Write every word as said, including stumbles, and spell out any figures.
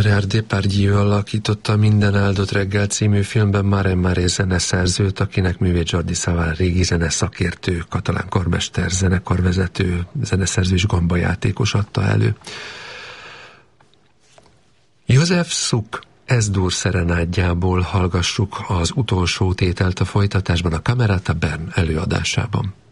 Gerard Depardieu alakította Minden áldott reggel című filmben Mare Mare zeneszerzőt, akinek művét Jordi Savall régi zeneszakértő, katalán karmester, zenekarvezető, zeneszerző és gombajátékos adta elő. József Suk Ez-dur szerenádjából hallgassuk az utolsó tételt a folytatásban, a Camerata Bern előadásában.